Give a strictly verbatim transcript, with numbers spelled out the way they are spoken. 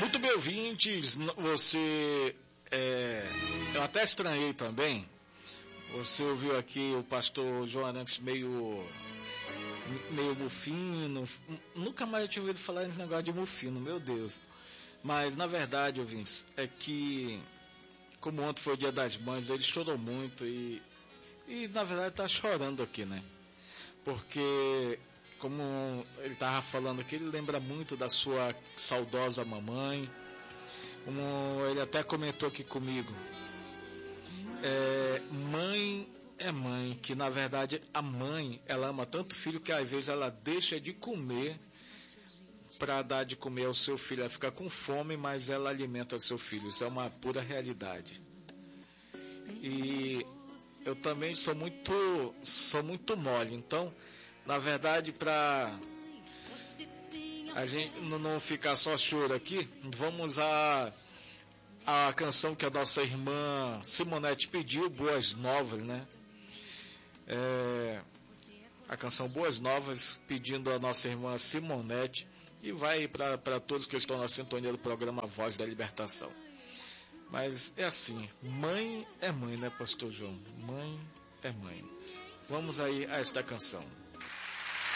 Muito bem, ouvintes, você, é, eu até estranhei também, você ouviu aqui o pastor João Arantes meio, meio mufino, nunca mais eu tinha ouvido falar nesse negócio de mufino, meu Deus. Mas, na verdade, ouvintes, é que, como ontem foi o Dia das Mães, ele chorou muito e, e na verdade, está chorando aqui, né? Porque, como ele estava falando aqui, ele lembra muito da sua saudosa mamãe, como ele até comentou aqui comigo. É, mãe é mãe, que na verdade a mãe, ela ama tanto o filho que às vezes ela deixa de comer para dar de comer ao seu filho. Ela fica com fome, mas ela alimenta o seu filho. Isso é uma pura realidade. E eu também sou muito, sou muito mole. Então, na verdade, para a gente não ficar só choro aqui, vamos a a canção que a nossa irmã Simonete pediu, Boas Novas, né? É, a canção Boas Novas, pedindo a nossa irmã Simonete, e vai para todos que estão na sintonia do programa Voz da Libertação. Mas é assim, mãe é mãe, né, pastor João? Mãe é mãe. Vamos aí a esta canção.